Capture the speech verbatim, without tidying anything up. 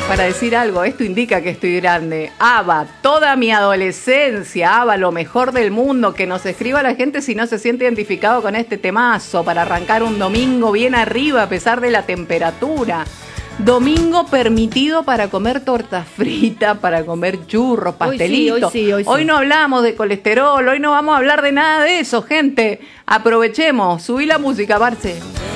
para decir algo, esto indica que estoy grande. ABBA, toda mi adolescencia, ABBA, lo mejor del mundo, que nos escriba la gente si no se siente identificado con este temazo, para arrancar un domingo bien arriba a pesar de la temperatura. Domingo permitido para comer torta frita, para comer churros, pastelitos. Hoy sí, hoy sí, hoy sí. Hoy no hablamos de colesterol, hoy no vamos a hablar de nada de eso, gente. Aprovechemos, subí la música, Marce.